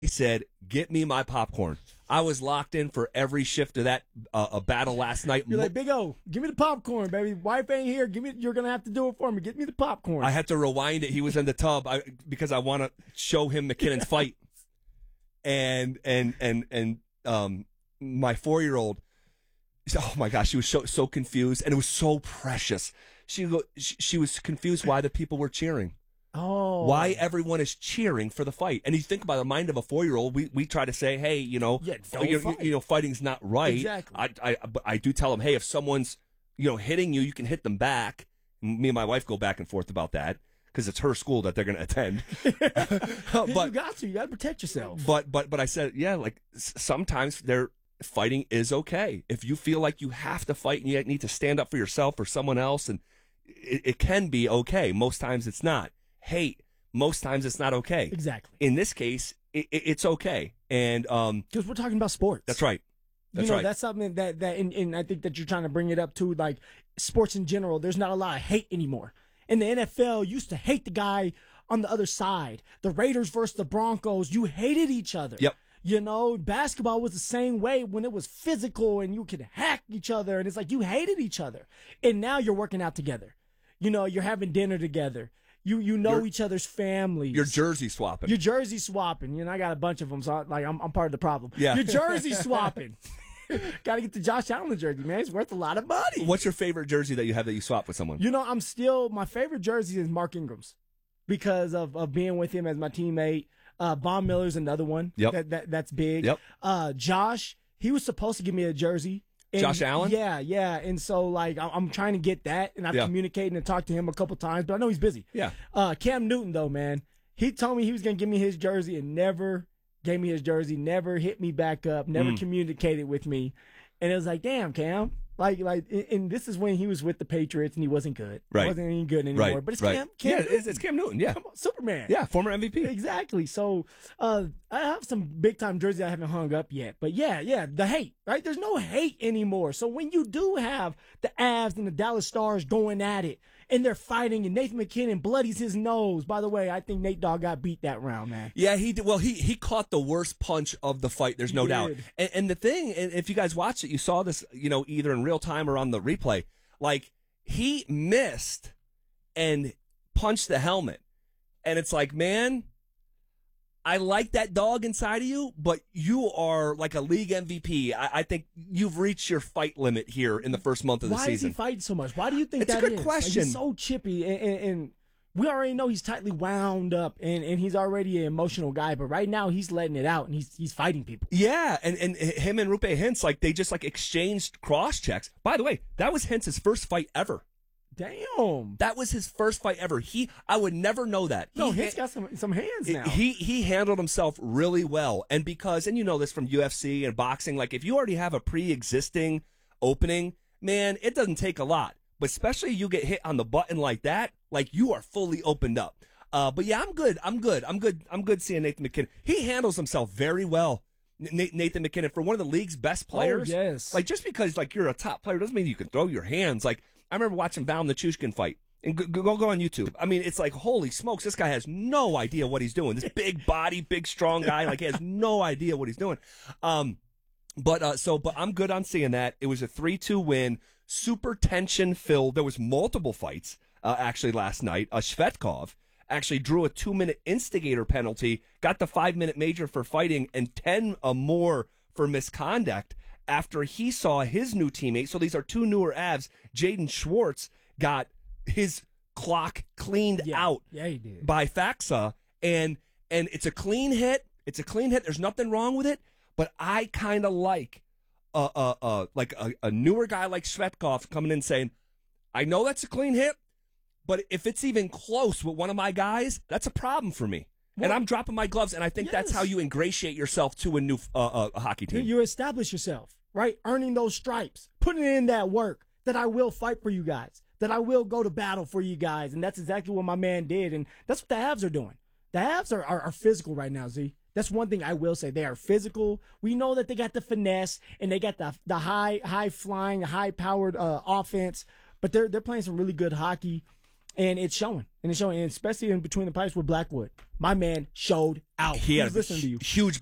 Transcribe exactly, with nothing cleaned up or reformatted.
He said, "Get me my popcorn." I was locked in for every shift of that uh, a battle last night. You're like, Big O, give me the popcorn, baby. Wife ain't here. Give me. You're gonna have to do it for me. Get me the popcorn. I had to rewind it. He was in the tub I, because I want to show him McKinnon's fight, and and and and um, my four year old. Oh my gosh, she was so so confused, and it was so precious. She go, she, she was confused why the people were cheering. Oh, why everyone is cheering for the fight. And you think about the mind of a four-year-old, we we try to say, hey, you know, yeah, don't you, fight. you know, fighting's not right. Exactly. I, I, but I do tell them, hey, if someone's, you know, hitting you, you can hit them back. Me and my wife go back and forth about that because it's her school that they're going to attend. But you got to, you got to protect yourself. But but but I said, yeah, like sometimes they're fighting is okay. If you feel like you have to fight and you need to stand up for yourself or someone else, and it, it can be okay. Most times it's not. Hate, most times it's not okay. Exactly. In this case, it, it, it's okay. And um, because we're talking about sports. That's right. That's you know, right. that's something that, that and, and I think that you're trying to bring it up to, like sports in general. There's not a lot of hate anymore. In the N F L, you used to hate the guy on the other side. The Raiders versus the Broncos, you hated each other. Yep. You know, basketball was the same way when it was physical and you could hack each other, and it's like you hated each other. And now you're working out together. You know, you're having dinner together. You you know you're, each other's families. You're jersey swapping. You're jersey swapping. You know, I got a bunch of them, so I, like I'm I'm part of the problem. Yeah. You're jersey swapping. Got to get the Josh Allen jersey, man. It's worth a lot of money. What's your favorite jersey that you have that you swap with someone? You know, I'm still my favorite jersey is Mark Ingram's because of, of being with him as my teammate. Uh, Von Miller's another one. Yep. That, that that's big. Yep. Uh, Josh, he was supposed to give me a jersey. And, Josh Allen? Yeah, yeah. And so, like, I'm trying to get that, and I've yeah. communicated and talked to him a couple times, but I know he's busy. Yeah. Uh, Cam Newton, though, man, he told me he was going to give me his jersey and never gave me his jersey, never hit me back up, never mm. communicated with me. And it was like, damn, Cam. Like, like, and this is when he was with the Patriots and he wasn't good. Right. He wasn't any good anymore. Right. But it's right. Cam, Cam yeah, Newton. It's, it's Cam Newton, yeah. Come on, Superman. Yeah, former M V P. Exactly. So uh, I have some big-time jerseys I haven't hung up yet. But, yeah, yeah, the hate, right? There's no hate anymore. So when you do have the Avs and the Dallas Stars going at it, and they're fighting, and Nathan McKinnon bloodies his nose. By the way, I think Nate Dogg got beat that round, man. Yeah, he did. Well, he he caught the worst punch of the fight. There's no He doubt. did. And, and the thing, and if you guys watched it, you saw this, you know, either in real time or on the replay. Like, he missed and punched the helmet. And it's like, man, I like that dog inside of you, but you are like a league M V P. I, I think you've reached your fight limit here in the first month of the Why season. Why is he fighting so much? Why do you think it's that a good is? question. Like, he's so chippy, and, and, and we already know he's tightly wound up, and, and he's already an emotional guy. But right now, he's letting it out, and he's he's fighting people. Yeah, and, and him and Rupe Hintz, like they just like exchanged cross checks. By the way, that was Hintz's first fight ever. Damn, that was his first fight ever. He, I would never know that. No, he Hintz got some some hands now. He he handled himself really well, and because, and you know this from U F C and boxing, like if you already have a pre-existing opening, man, it doesn't take a lot. But especially you get hit on the button like that, like you are fully opened up. Uh, but yeah, I'm good. I'm good. I'm good. I'm good seeing Nathan McKinnon. He handles himself very well. Nathan McKinnon, for one of the league's best players. Oh, yes. Like just because like you're a top player doesn't mean you can throw your hands. Like I remember watching Val Nichushkin fight. And go, go go on YouTube. I mean, it's like, holy smokes, this guy has no idea what he's doing. This big body, big strong guy, like he has no idea what he's doing. Um, but uh, so, but I'm good on seeing that. It was a three two win, super tension filled. There was multiple fights uh, actually last night. Uh, Shvetkov actually drew a two minute instigator penalty, got the five minute major for fighting, and ten uh, more for misconduct after he saw his new teammate. So these are two newer Avs. Jaden Schwartz got his clock cleaned yeah. out yeah, he did. by Faxa, and and it's a clean hit. It's a clean hit. There's nothing wrong with it, but I kind of like uh, uh, uh, like a, a newer guy like Svetkov coming in saying, I know that's a clean hit, but if it's even close with one of my guys, that's a problem for me. Well, and I'm dropping my gloves, and I think yes. that's how you ingratiate yourself to a new uh, uh, hockey team. You establish yourself, right? Earning those stripes, putting in that work, that I will fight for you guys, that I will go to battle for you guys. And that's exactly what my man did. And that's what the Avs are doing. The Avs are, are, are physical right now, Z. That's one thing I will say. They are physical. We know that they got the finesse and they got the the high high flying, high powered uh, offense, but they're they're playing some really good hockey. And it's showing. And it's showing, and especially in Between the Pipes with Blackwood. My man showed out. He had Who's a listening to you? huge